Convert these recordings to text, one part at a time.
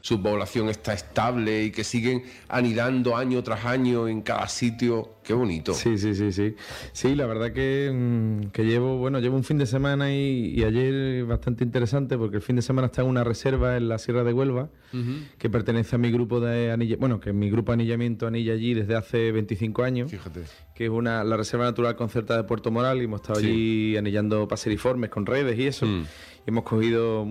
su población está estable y que siguen anidando año tras año en cada sitio. Qué bonito. Sí. Sí, la verdad que llevo un fin de semana y ayer bastante interesante, porque el fin de semana está en una reserva en la Sierra de Huelva, que pertenece a mi grupo de que es mi grupo de anillamiento anilla allí desde hace 25 años. Fíjate. Que es la Reserva Natural Concertada de Puerto Moral, y hemos estado allí anillando paseriformes con redes y eso. Y hemos cogido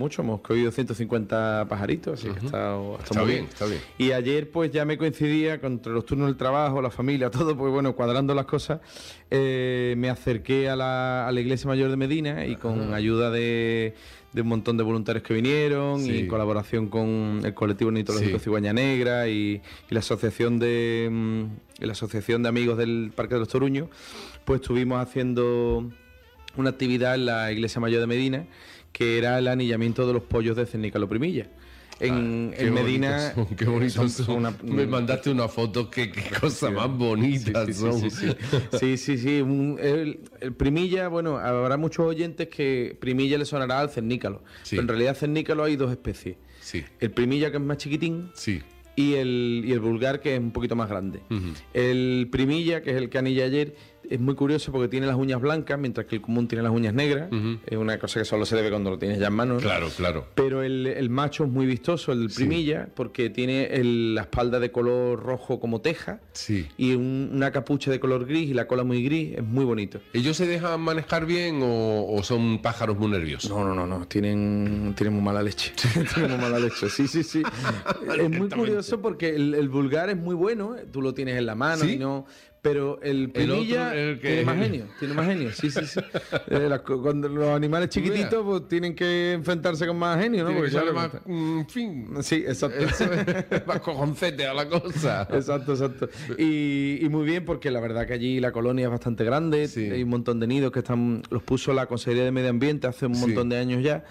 150 pajaritos, así que está muy bien. Está bien. Y ayer pues ya me coincidía entre los turnos del trabajo, la familia, todo, pues bueno, cuadrando las cosas, me acerqué a la Iglesia Mayor de Medina y con ayuda de un montón de voluntarios que vinieron y en colaboración con el colectivo ornitológico Cigüeña Negra y la asociación de amigos del Parque de los Toruños, pues estuvimos haciendo una actividad en la Iglesia Mayor de Medina, que era el anillamiento de los pollos de Cernícalo Primilla. En Medina. Qué bonitos son. Me mandaste una foto, qué cosa más bonita son. Sí. El Primilla, bueno, habrá muchos oyentes que Primilla le sonará al cernícalo. Pero en realidad cernícalo hay dos especies. Sí. El Primilla, que es más chiquitín. Sí. Y el vulgar, que es un poquito más grande. El Primilla, que es el que anilla ayer, es muy curioso porque tiene las uñas blancas, mientras que el común tiene las uñas negras. Es una cosa que solo se ve cuando lo tienes ya en mano, ¿no? Claro. Pero el macho es muy vistoso, el Primilla, porque tiene la espalda de color rojo como teja, y una capucha de color gris y la cola muy gris. Es muy bonito. ¿Ellos se dejan manejar bien o son pájaros muy nerviosos? No. Tienen muy mala leche. Tienen muy mala leche, sí. Es muy curioso porque el vulgar es muy bueno, tú lo tienes en la mano y no... Pero el Primilla tiene más genio, sí. Cuando los animales chiquititos pues tienen que enfrentarse con más genio, ¿no? Porque sale más, sí, exacto. Más cojoncete a la cosa. Exacto. Y muy bien, porque la verdad que allí la colonia es bastante grande, hay un montón de nidos que los puso la Consejería de Medio Ambiente hace un montón de años ya,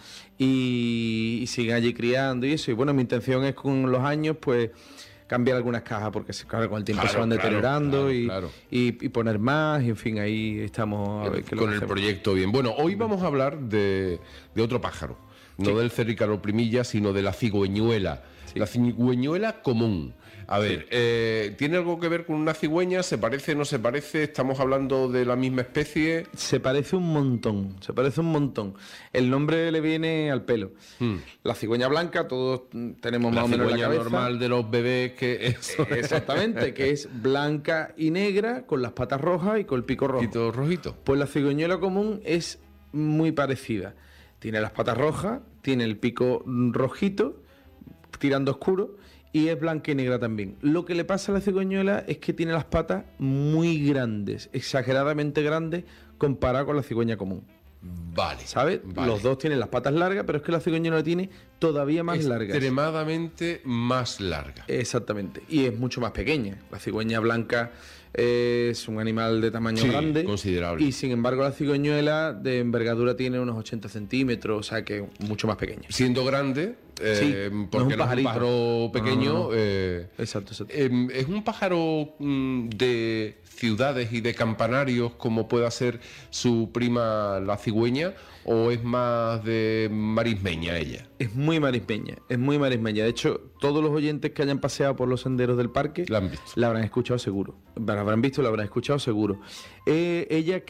y siguen allí criando y eso. Y bueno, mi intención es con los años, pues, cambiar algunas cajas, porque claro, con el tiempo se van deteriorando y poner más, y en fin, ahí estamos a ver qué con el proyecto bien. Bueno, hoy vamos a hablar de otro pájaro, no del Cernícalo Primilla, sino de la cigüeñuela. La cigüeñuela común. A ver, ¿tiene algo que ver con una cigüeña? ¿Se parece, no se parece? ¿Estamos hablando de la misma especie? Se parece un montón. El nombre le viene al pelo. La cigüeña blanca, todos tenemos más o menos la cabeza. Normal de los bebés, que eso. Exactamente, que es blanca y negra, con las patas rojas y con el pico rojo. Y todo rojito. Pues la cigüeñuela común es muy parecida. Tiene las patas rojas, tiene el pico rojito, tirando oscuro, y es blanca y negra también. Lo que le pasa a la cigüeñuela es que tiene las patas muy grandes, exageradamente grandes, comparado con la cigüeña común. Vale. ¿Sabes? Vale. Los dos tienen las patas largas, pero es que la cigüeñuela la tiene todavía más largas. Extremadamente más larga. Exactamente. Y es mucho más pequeña. La cigüeña blanca es un animal de tamaño grande, considerable. Y sin embargo la cigüeñuela de envergadura tiene unos 80 centímetros, o sea que mucho más pequeña. Siendo grande, porque no es un pájaro pequeño. Exacto. Es un pájaro de ciudades y de campanarios, como pueda ser su prima la cigüeña, o es más de marismeña ella. Es muy marismeña. De hecho, todos los oyentes que hayan paseado por los senderos del parque la han visto. La habrán escuchado seguro. Ella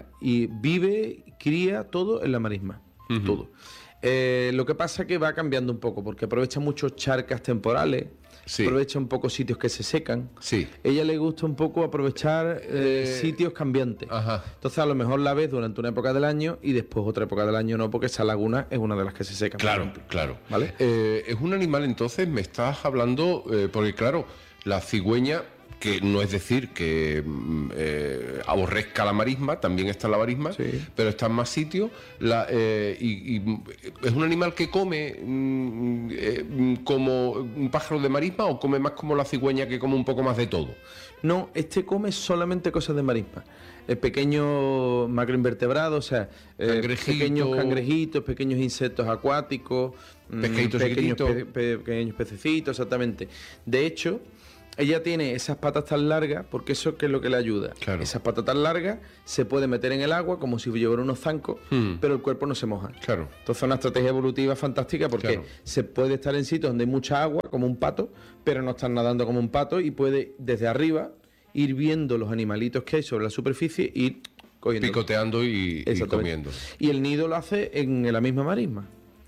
cría todo en la marisma. Todo. Lo que pasa es que va cambiando un poco, porque aprovecha muchos charcas temporales. Aprovecha un poco sitios que se secan. Ella le gusta un poco aprovechar sitios cambiantes. Entonces a lo mejor la ves durante una época del año y después otra época del año no, porque esa laguna es una de las que se secan. Claro. ¿Vale? Es un animal, entonces, me estás hablando, porque claro, la cigüeña, que no es decir que aborrezca la marisma, también está la marisma, pero está en más sitios, y es un animal que come como un pájaro de marisma, o come más como la cigüeña, que come un poco más de todo. No, come solamente cosas de marisma. Pequeños macroinvertebrados, o sea, pequeños cangrejitos, pequeños insectos acuáticos, pequeños pececitos, exactamente. De hecho, ella tiene esas patas tan largas, porque eso que es lo que le ayuda. Claro. Esas patas tan largas se puede meter en el agua como si llevara unos zancos, pero el cuerpo no se moja. Claro. Entonces es una estrategia evolutiva fantástica porque Claro. se puede estar en sitios donde hay mucha agua, como un pato, pero no estar nadando como un pato y puede desde arriba ir viendo los animalitos que hay sobre la superficie y ir cogiendo. Picoteando y comiendo. Y el nido lo hace en la misma marisma.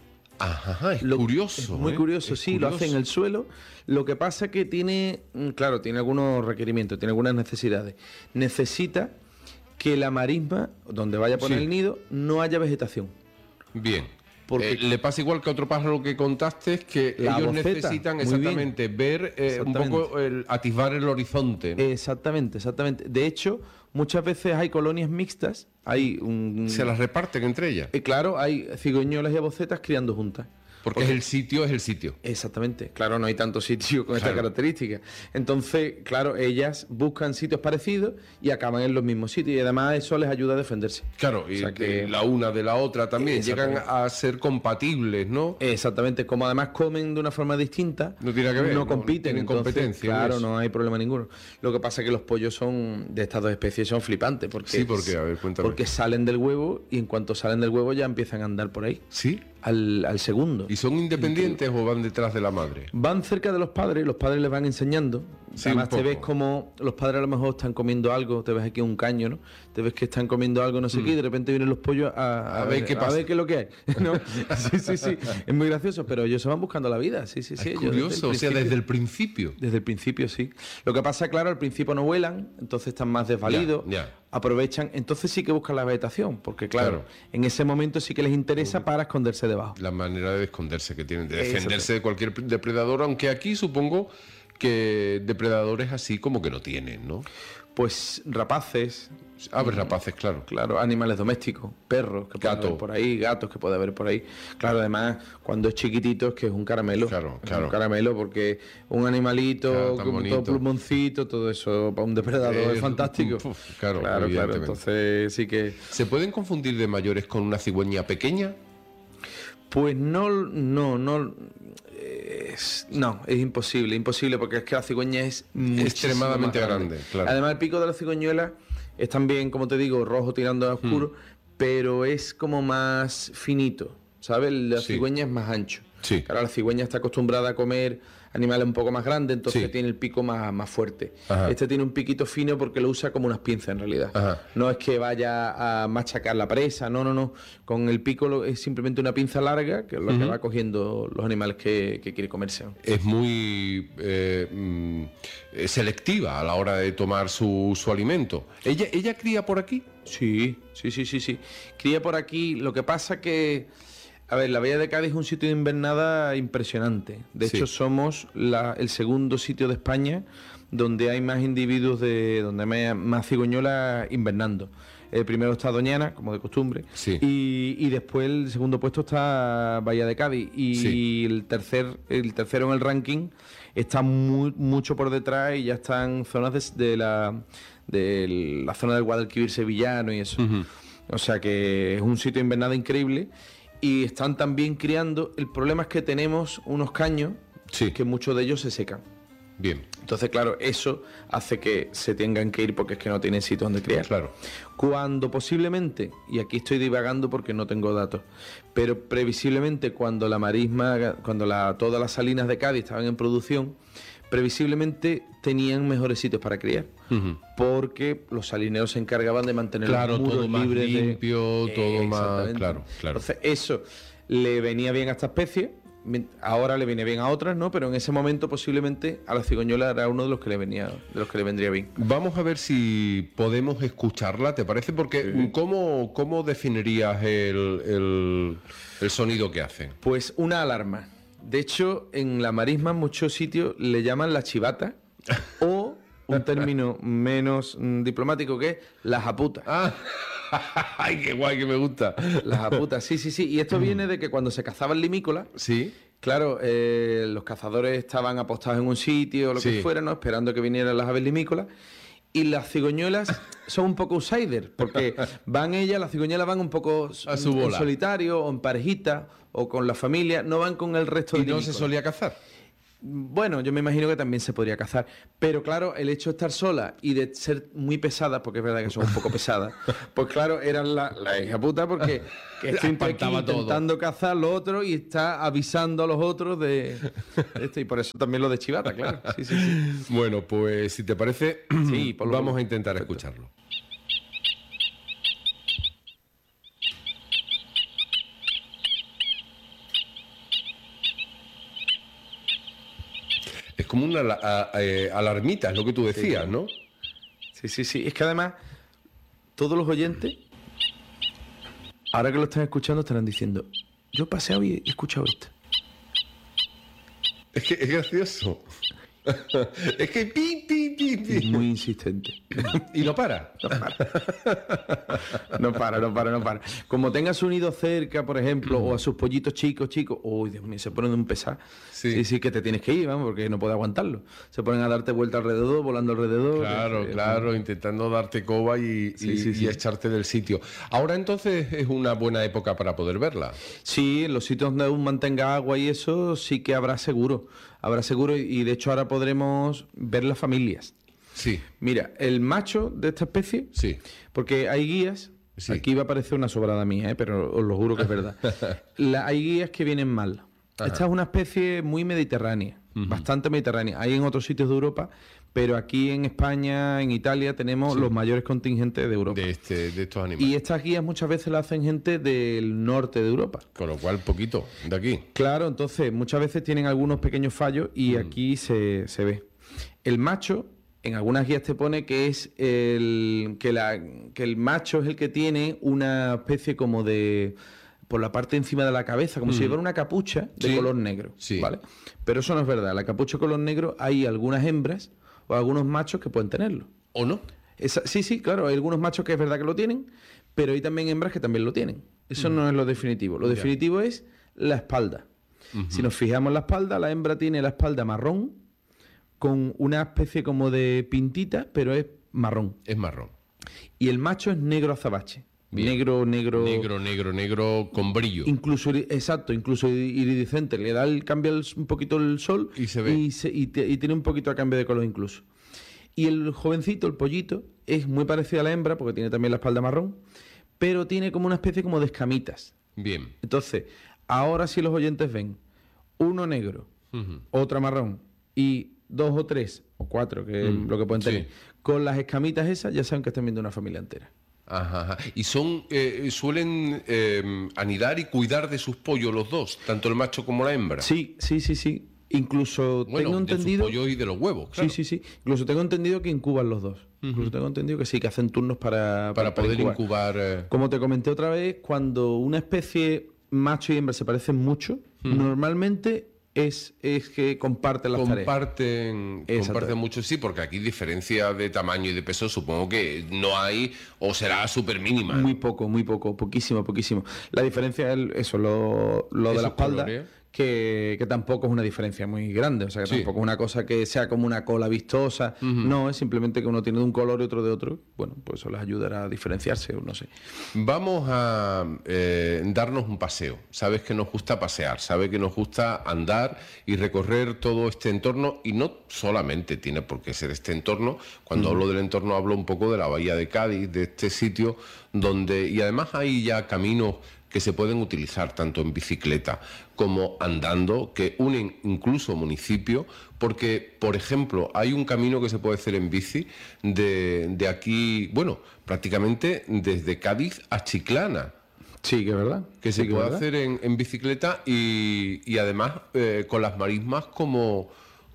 Ajá, es curioso. Es muy curioso, Es sí, lo hace en el suelo. Lo que pasa que tiene, claro, tiene algunos requerimientos, tiene algunas necesidades. Necesita que la marisma, donde vaya a poner Sí. el nido, no haya vegetación. Bien. Porque- Le pasa igual que a otro pájaro que contaste, es que La ellos boceta, necesitan muy exactamente ver un Exactamente. poco atisbar el horizonte, ¿no? Exactamente, exactamente. De hecho, muchas veces hay colonias mixtas, hay Se las reparten entre ellas. claro, hay cigüeñolas y abocetas criando juntas. Porque es el sitio. Exactamente, claro, no hay tanto sitio con esta Claro. característica. Entonces, claro, ellas buscan sitios parecidos y acaban en los mismos sitios y además eso les ayuda a defenderse. Claro, y O sea que- la una de la otra también llegan Exactamente. a ser compatibles, ¿no? Exactamente, como además comen de una forma distinta, No tiene que ver, no no compiten, tienen entonces, competencia en claro, eso. no hay problema ninguno. Lo que pasa es que los pollos son de estas dos especies son flipantes porque Sí, porque, a ver, cuéntame. porque salen del huevo y en cuanto salen del huevo ya empiezan a andar por ahí ¿Sí? al segundo. ¿Y son independientes o van detrás de la madre? Van cerca de los padres les van enseñando. Sí, Además un te poco. ves como los padres a lo mejor están comiendo algo, te ves aquí un caño, ¿no? Te ves que están comiendo algo, no sé qué, y de repente vienen los pollos A ver qué pasa. A ver qué es lo que hay. ¿no? Sí. Es muy gracioso, pero ellos se van buscando la vida, sí. Es ellos desde curioso, o sea, principio- desde el principio. Desde el principio, sí. Lo que pasa, claro, al principio no vuelan, entonces están más desvalidos, Ya. aprovechan, entonces sí que buscan la vegetación, porque claro, Claro. en ese momento sí que les interesa para esconderse debajo. La manera de esconderse que tienen, de Exacto. defenderse de cualquier depredador, aunque aquí supongo que depredadores así como que no tienen, ¿no? Pues rapaces, Aves rapaces, claro. claro, animales domésticos, perros que puede Gato. haber por ahí, gatos que puede haber por ahí. Claro, además, cuando es chiquitito es que es un caramelo. Claro, Es claro. un caramelo porque un animalito, Claro, tan como bonito. todo plumoncito, todo eso para un depredador es fantástico. Claro, claro. evidentemente. Entonces sí que... ¿Se pueden confundir de mayores con una cigüeña pequeña? Pues no, es imposible porque es que la cigüeña es muchísimo Extremadamente más grande, claro. Además el pico de la cigüeñuela es también, como te digo, rojo tirando a oscuro, pero es como más finito, ¿sabes? La Sí. cigüeña es más ancho. Sí. Claro, la cigüeña está acostumbrada a comer animales un poco más grandes, entonces Sí. tiene el pico más fuerte. Ajá. Este tiene un piquito fino porque lo usa como unas pinzas en realidad. Ajá. No es que vaya a machacar la presa, no. Con el pico es simplemente una pinza larga que es lo que va cogiendo los animales que quiere comerse. Es muy selectiva a la hora de tomar su alimento. ¿Ella cría por aquí? Sí. Cría por aquí. Lo que pasa que, a ver, la Bahía de Cádiz es un sitio de invernada impresionante. De Sí. hecho, somos el segundo sitio de España donde hay más individuos, donde hay más cigüeñolas invernando. El primero está Doñana, como de costumbre, Sí. y después el segundo puesto está Bahía de Cádiz. Y Sí. el tercero en el ranking está mucho por detrás y ya están zonas de la zona del Guadalquivir sevillano y eso. O sea que es un sitio de invernada increíble y están también criando. El problema es que tenemos unos caños Sí. que muchos de ellos se secan. Bien, Entonces, claro, eso hace que se tengan que ir porque es que no tienen sitio donde criar. claro. Cuando posiblemente, y aquí estoy divagando porque no tengo datos, pero previsiblemente cuando la marisma, todas las salinas de Cádiz estaban en producción, previsiblemente tenían mejores sitios para criar, porque los salineros se encargaban de mantener Claro, los muros todo más libres limpio, todo más... Exactamente. Claro. Entonces eso le venía bien a esta especie, ahora le viene bien a otras, ¿no? Pero en ese momento posiblemente a la cigüeñola era uno de los que le vendría bien. Vamos a ver si podemos escucharla, ¿te parece? Porque ¿cómo definirías el sonido que hace? Pues una alarma. De hecho, en la marisma en muchos sitios le llaman la chivata o un término menos diplomático que es la japuta. Ah, ¡ay, qué guay, que me gusta! La japuta, sí. Y esto viene de que cuando se cazaban limícolas, Sí, claro, los cazadores estaban apostados en un sitio o lo Sí. que fuera, ¿no? Esperando que vinieran las aves limícolas. Y las cigüeñuelas son un poco outsiders, porque las cigüeñuelas van un poco A su en bola. solitario o en parejita o con la familia, no van con el resto y de no se limícolas. solía cazar. Bueno, yo me imagino que también se podría cazar. Pero claro, el hecho de estar sola y de ser muy pesada, porque es verdad que son un poco pesadas, pues claro, eran la hija puta porque que estoy aquí Espantaba todo. intentando cazar lo otro y está avisando a los otros de esto. Y por eso también lo de chivata, claro. Sí, sí, sí. Bueno, pues si te parece, Sí, ponlo, vamos ponlo. a intentar Perfecto. escucharlo. Es como una alarmita, es lo que tú decías, ¿no? Sí, sí, sí. Es que además, todos los oyentes, ahora que lo están escuchando, estarán diciendo, yo he paseado y he escuchado esto. Es que es gracioso. Es que pi, pi, pi, pi. Y muy insistente. Y no para. No para. Como tenga su nido cerca, por ejemplo, o a sus pollitos chicos, uy, Dios mío, se ponen de un pesar. Sí. Sí, que te tienes que ir, vamos, porque no puede aguantarlo. Se ponen a darte vuelta alrededor, volando alrededor. Claro, intentando darte coba y echarte del sitio. Ahora entonces es una buena época para poder verla. Sí, en los sitios donde aún mantenga agua y eso sí que habrá seguro. Y de hecho ahora podremos ver las familias. Sí, Mira, el macho de esta especie, sí. porque hay guías, Sí. aquí va a parecer una sobrada mía, pero os lo juro que es verdad. Hay guías que vienen mal. Ajá. Esta es una especie muy mediterránea, bastante mediterránea. Hay en otros sitios de Europa, pero aquí en España, en Italia, tenemos los mayores contingentes de Europa. De estos animales. Y estas guías muchas veces las hacen gente del norte de Europa. Con lo cual, poquito de aquí. Claro, entonces muchas veces tienen algunos pequeños fallos y aquí se ve. El macho, en algunas guías te pone que es que el macho es el que tiene una especie como de por la parte de encima de la cabeza, como si llevara una capucha de Sí. color negro, Sí. ¿vale? Pero eso no es verdad. La capucha de color negro hay algunas hembras o algunos machos que pueden tenerlo. ¿O no? Sí, claro, hay algunos machos que es verdad que lo tienen, pero hay también hembras que también lo tienen. Eso no es lo definitivo. Lo definitivo es la espalda. Si nos fijamos en la espalda, la hembra tiene la espalda marrón con una especie como de pintita, pero es marrón. Es marrón. Y el macho es negro azabache. Bien. Negro. Negro con brillo. Incluso iridiscente. Le da cambia un poquito el sol Y se ve. y tiene un poquito a cambio de color incluso. Y el jovencito, el pollito, es muy parecido a la hembra porque tiene también la espalda marrón, pero tiene como una especie como de escamitas. Bien. Entonces, ahora si los oyentes ven uno negro, otra marrón y 2 o 3 o 4, que es lo que pueden sí. tener, con las escamitas esas, ya saben que están viendo una familia entera. Ajá. Y suelen anidar y cuidar de sus pollos los dos, tanto el macho como la hembra. Sí. Incluso Bueno, tengo de entendido. sus pollos y de los huevos, claro. Sí. Incluso tengo entendido que incuban los dos. Incluso tengo entendido que sí, que hacen turnos para Poder incubar. Como te comenté otra vez, cuando una especie macho y hembra se parecen mucho, normalmente es que comparten las tareas. Comparten mucho, sí, porque aquí diferencia de tamaño y de peso supongo que no hay o será súper mínima. Muy poco, poquísimo. La diferencia es eso, lo de Esos la espalda, colores. que tampoco es una diferencia muy grande, o sea, que Sí. tampoco es una cosa que sea como una cola vistosa, no, es simplemente que uno tiene de un color y otro de otro, bueno, pues eso les ayudará a diferenciarse, o no sé. Vamos a darnos un paseo. Sabes que nos gusta pasear, sabes que nos gusta andar y recorrer todo este entorno, y no solamente tiene por qué ser este entorno. Cuando hablo del entorno hablo un poco de la bahía de Cádiz, de este sitio donde, y además hay ya caminos que se pueden utilizar tanto en bicicleta como andando, que unen incluso municipios, porque, por ejemplo, hay un camino que se puede hacer en bici de aquí, bueno, prácticamente desde Cádiz a Chiclana, Sí, que es verdad. que Sí, se que es puede verdad. hacer en bicicleta y además con las marismas como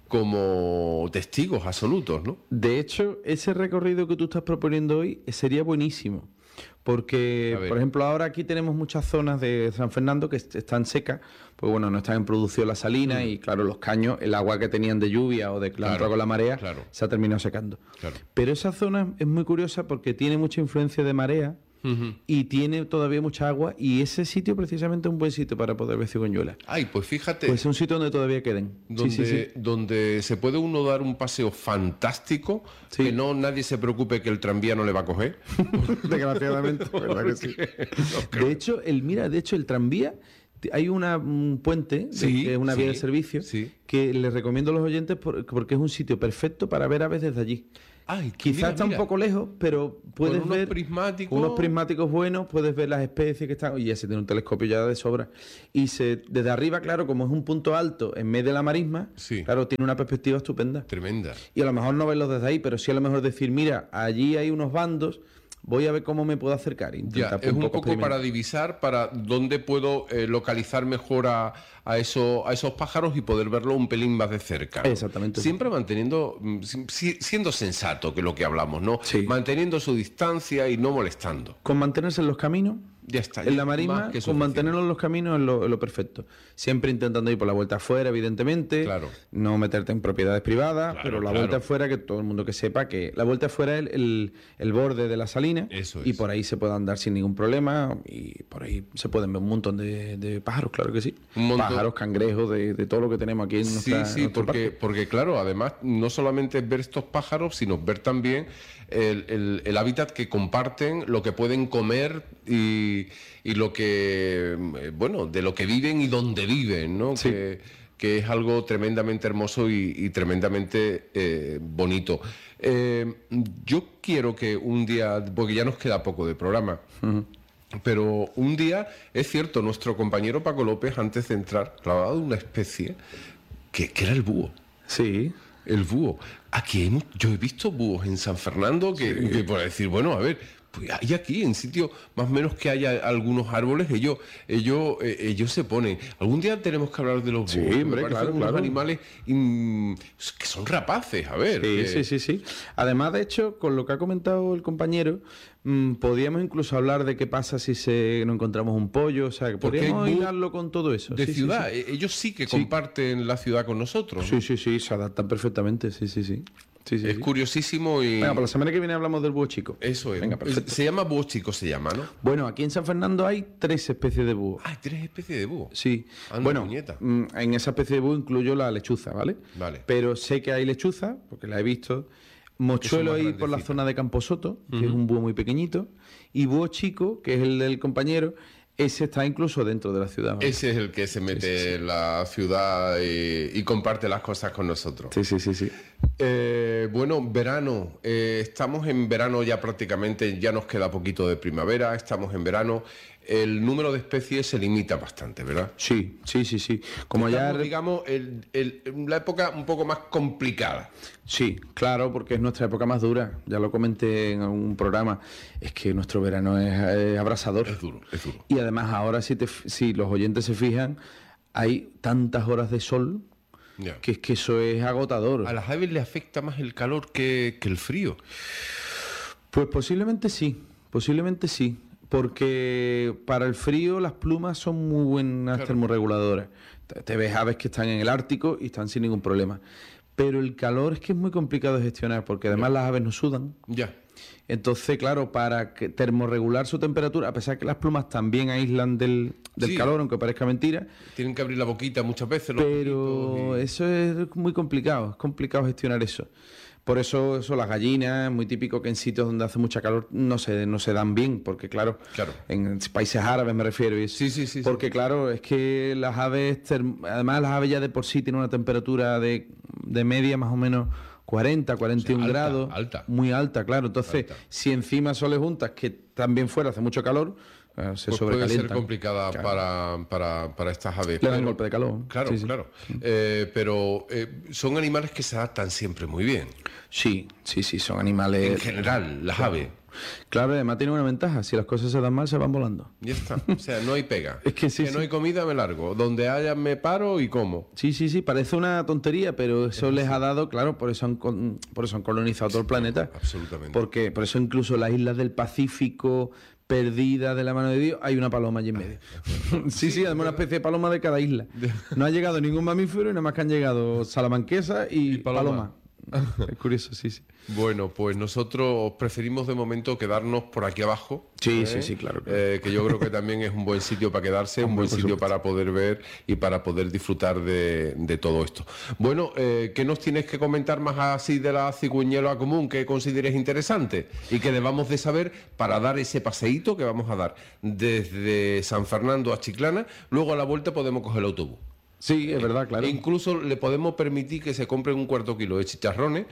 testigos absolutos, ¿no? De hecho, ese recorrido que tú estás proponiendo hoy sería buenísimo. Porque, A ver. por ejemplo, ahora aquí tenemos muchas zonas de San Fernando que están secas, pues bueno, no están en producción la salina y claro, los caños, el agua que tenían de lluvia o de que la Claro, entró con la marea, claro. se ha terminado secando. Claro. Pero esa zona es muy curiosa porque tiene mucha influencia de marea y tiene todavía mucha agua, y ese sitio precisamente es un buen sitio para poder ver cigüeñuelas. Ay, pues fíjate. Pues es un sitio donde todavía queden. Donde se puede uno dar un paseo fantástico, Sí. que no nadie se preocupe que el tranvía no le va a coger. Desgraciadamente, ¿verdad que sí? De hecho, el tranvía Hay un puente, Sí, que es una vía sí, de servicio, sí. que les recomiendo a los oyentes porque es un sitio perfecto para ver aves desde allí. Ay, Quizás está un poco lejos, pero puedes unos ver prismáticos. unos prismáticos buenos, puedes ver las especies que están. Y ya se tiene un telescopio ya de sobra. Y desde arriba, claro, como es un punto alto en medio de la marisma, Sí. claro, tiene una perspectiva estupenda. Tremenda. Y a lo mejor no verlos desde ahí, pero sí a lo mejor decir, mira, allí hay unos bandos, voy a ver cómo me puedo acercar. Ya, Intentar es un poco experimentar. para divisar, para dónde puedo localizar mejor a esos pájaros y poder verlo un pelín más de cerca, ¿no? Exactamente. Siempre manteniendo, siendo sensato, que es lo que hablamos, ¿no? Sí. Manteniendo su distancia y no molestando. Con mantenerse en los caminos, Ya está. en la más marisma, que con suficiente. mantenerlos en los caminos es lo perfecto. Siempre intentando ir por la vuelta afuera, evidentemente. Claro. No meterte en propiedades privadas, Claro, pero la claro. vuelta afuera, que todo el mundo que sepa que la vuelta afuera es el borde de la salina. Eso Y es. por ahí se puede andar sin ningún problema. Y por ahí se pueden ver un montón de pájaros, claro que sí. Un montón. Pájaros, cangrejos, de todo lo que tenemos aquí en nuestra, Sí, nuestro parque. porque claro, además no solamente es ver estos pájaros, sino ver también el hábitat que comparten, lo que pueden comer y lo que, bueno, de lo que viven y dónde viven, ¿no? Sí. Que es algo tremendamente hermoso y tremendamente bonito. Yo quiero que un día, porque ya nos queda poco de programa, pero un día, es cierto, nuestro compañero Paco López, antes de entrar, hablaba de una especie que era el búho. Sí. El búho. Aquí yo he visto búhos en San Fernando que por decir, bueno, a ver, pues hay aquí en sitio más o menos que haya algunos árboles, ellos se ponen. Algún día tenemos que hablar de los búhos. Sí, que me hombre, parecen claro, unos claro. animales que son rapaces, a ver. Sí. Además, de hecho, con lo que ha comentado el compañero, podríamos incluso hablar de qué pasa si nos encontramos un pollo, o sea, que Porque podríamos hay hilarlo con todo eso. De Sí, sí, ciudad, sí. ellos sí que comparten la ciudad con nosotros. ¿no? Sí, se adaptan perfectamente, sí. Es curiosísimo y... Venga, para la semana que viene hablamos del búho chico. Eso es. Venga, perfecto. Se llama búho chico, se llama, ¿no? Bueno, aquí en San Fernando hay 3 especies de búho. Hay 3 especies de búho. Sí. Anda, Bueno, puñeta. en esa especie de búho incluyo la lechuza, ¿vale? Vale. Pero sé que hay lechuza, porque la he visto. Mochuelo más ahí por la grandecitas. zona de Camposoto, que es un búho muy pequeñito. Y búho chico, que es el del compañero, ese está incluso dentro de la ciudad. ¿vale? Ese es el que se mete en la ciudad y comparte las cosas con nosotros. Sí. Bueno, verano. Estamos en verano ya prácticamente, ya nos queda poquito de primavera, estamos en verano. El número de especies se limita bastante, ¿verdad? Sí. Como ya... Estamos, digamos, la época un poco más complicada. Sí, claro, porque es nuestra época más dura. Ya lo comenté en algún programa. Es que nuestro verano es abrasador. Es duro. Y además ahora, si los oyentes se fijan, hay tantas horas de sol Ya. que es que eso es agotador. A las aves le afecta más el calor que el frío. Pues posiblemente sí, porque para el frío las plumas son muy buenas Claro. termorreguladoras. Te ves aves que están en el Ártico y están sin ningún problema. Pero el calor es que es muy complicado de gestionar, porque además las aves no sudan. Ya. Entonces, claro, para termorregular su temperatura, a pesar que las plumas también aíslan del Sí. calor, aunque parezca mentira, Tienen que abrir la boquita muchas veces. Los pero pollitos y- eso es muy complicado, es complicado gestionar eso. Por eso las gallinas, muy típico que en sitios donde hace mucha calor no se dan bien, porque claro, Claro. en países árabes me refiero. Y eso. Sí. Porque claro, es que las aves, además las aves ya de por sí tienen una temperatura de media más o menos 40, 41 alta, grados. alta. Muy alta, claro. Entonces, Alta. si encima eso le juntas que también fuera hace mucho calor, se Pues puede sobrecalientan. ser complicada Claro. para estas aves. Le dan pero- golpe de calor. Claro, Sí. claro. Pero son animales que se adaptan siempre muy bien. Sí, son animales. En general, las aves. Claro, además tiene una ventaja. Si las cosas se dan mal, se van volando. Ya está. O sea, no hay pega. Es que sí, no hay comida, me largo. Donde haya, me paro y como. Sí, parece una tontería, pero eso les ha dado, claro, por eso han colonizado todo el planeta. Absolutamente. Porque por eso incluso las islas del Pacífico, perdidas de la mano de Dios, hay una paloma allí en medio. sí, además una especie de paloma de cada isla. No ha llegado ningún mamífero y nada más que han llegado salamanquesa y paloma. Es curioso, sí, sí. Bueno, pues nosotros preferimos de momento quedarnos por aquí abajo. Sí, sí, claro. Que yo creo que también es un buen sitio para quedarse, un buen sitio para poder ver y para poder disfrutar de todo esto. Bueno, ¿qué nos tienes que comentar más así de la cigüeñuela común que consideres interesante y que debamos de saber para dar ese paseíto que vamos a dar desde San Fernando a Chiclana? Luego a la vuelta podemos coger el autobús. Sí, es verdad, claro. E incluso le podemos permitir que se compren un cuarto kilo de chicharrones.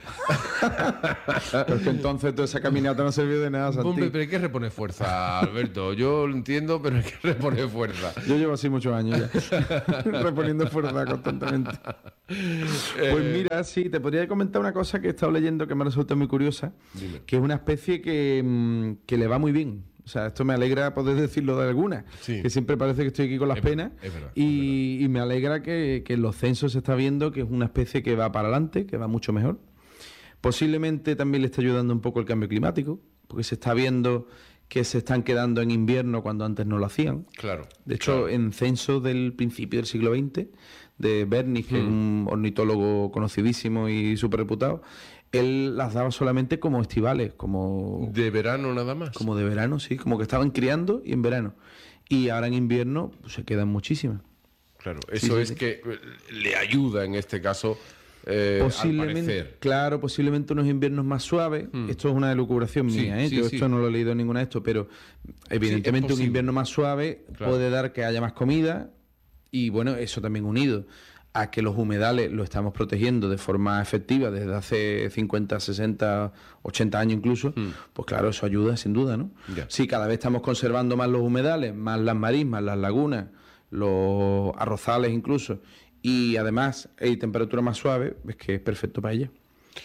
Porque entonces toda esa caminata no sirvió de nada, Santi. Hombre, pero hay que reponer fuerza, Alberto. Yo lo entiendo, pero hay que reponer fuerza. Yo llevo así muchos años ya, reponiendo fuerza constantemente. Pues mira, sí, te podría comentar una cosa que he estado leyendo que me resulta muy curiosa. Dime. Que es una especie que le va muy bien. O sea, esto me alegra poder decirlo de alguna, Sí. que siempre parece que estoy aquí con las penas. Es verdad, y me alegra que en los censos se está viendo que es una especie que va para adelante, que va mucho mejor. Posiblemente también le está ayudando un poco el cambio climático, porque se está viendo que se están quedando en invierno cuando antes no lo hacían. Claro. De hecho, en censos del principio del siglo XX, de Bernis, que es un ornitólogo conocidísimo y súper reputado, él las daba solamente como estivales, como ¿De verano nada más? como de verano, sí, como que estaban criando y en verano. Y ahora en invierno pues, se quedan muchísimas. Claro, eso sí, es sí. que le ayuda en este caso, al Posiblemente, parecer. claro, posiblemente unos inviernos más suaves. Esto es una elucubración Sí, mía, ¿eh? sí, Yo sí. esto no lo he leído en ninguna de esto, pero evidentemente un posible. invierno más suave Claro. puede dar que haya más comida y bueno, eso también unido a que los humedales los estamos protegiendo de forma efectiva desde hace 50, 60, 80 años incluso, pues claro, eso ayuda sin duda, ¿no? Ya. Si cada vez estamos conservando más los humedales, más las marismas, las lagunas, los arrozales incluso, y además hay temperatura más suave, es que es perfecto para ella.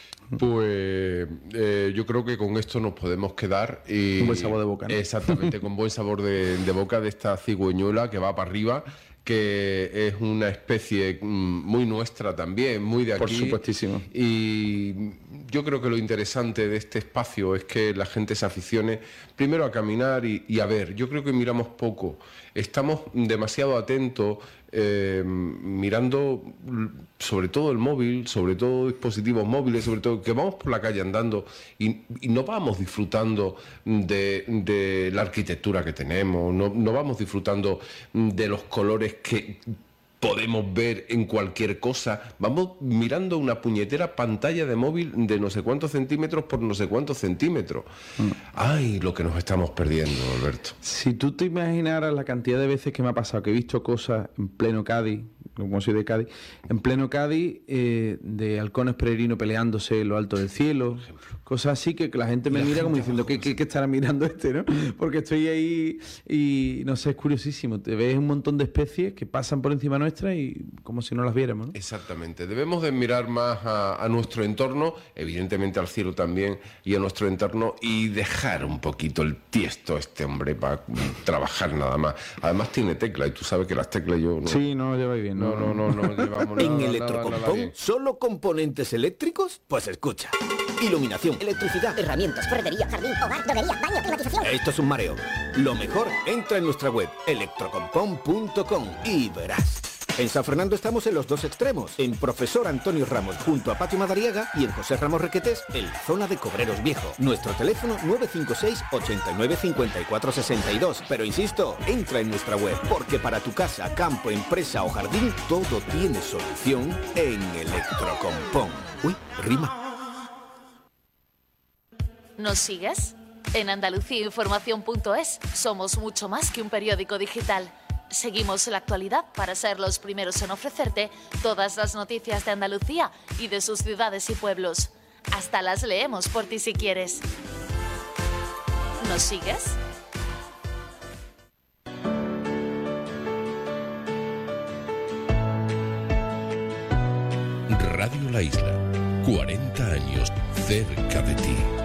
Pues yo creo que con esto nos podemos quedar. Y, Un buen sabor de boca, ¿no? Exactamente, con buen sabor de boca de esta cigüeñuela que va para arriba, que es una especie muy nuestra también, muy de aquí. Por supuestísimo. Y yo creo que lo interesante de este espacio es que la gente se aficione primero a caminar y a ver. Yo creo que miramos poco, estamos demasiado atentos, mirando sobre todo el móvil, sobre todo dispositivos móviles, sobre todo que vamos por la calle andando y no vamos disfrutando de la arquitectura que tenemos, no vamos disfrutando de los colores que podemos ver en cualquier cosa. Vamos mirando una puñetera pantalla de móvil de no sé cuántos centímetros por no sé cuántos centímetros. Ay, lo que nos estamos perdiendo, Alberto. Si tú te imaginaras la cantidad de veces que me ha pasado, que he visto cosas en pleno Cádiz, como soy de Cádiz, en pleno Cádiz, de halcones peregrinos peleándose en lo alto del cielo, cosas así que la gente me mira como diciendo, ¿qué estará mirando este, no? Porque estoy ahí y, no sé, es curiosísimo. Te ves un montón de especies que pasan por encima nuestra y como si no las viéramos, ¿no? Exactamente, debemos de mirar más a nuestro entorno, evidentemente al cielo también, y a nuestro entorno, y dejar un poquito el tiesto a este hombre para trabajar nada más. Además tiene tecla, y tú sabes que las teclas yo no... Sí, no, lleva bien. No llevamos ¿En nada, Electrocompón nada bien. solo componentes eléctricos? Pues escucha. Iluminación, electricidad. Herramientas, ferretería, jardín, hogar, droguería, baño, climatización. Esto es un mareo. Lo mejor, entra en nuestra web electrocompón.com y verás. En San Fernando estamos en los dos extremos, en Profesor Antonio Ramos junto a Patio Madariaga y en José Ramos Requetés en la zona de Cobreros Viejo. Nuestro teléfono 956 89 54 62. Pero insisto, entra en nuestra web porque para tu casa, campo, empresa o jardín todo tiene solución en Electrocompón. Uy, rima. ¿Nos sigues? En andaluciainformación.es somos mucho más que un periódico digital. Seguimos la actualidad para ser los primeros en ofrecerte todas las noticias de Andalucía y de sus ciudades y pueblos. Hasta las leemos por ti si quieres. ¿Nos sigues? Radio La Isla, 40 años cerca de ti.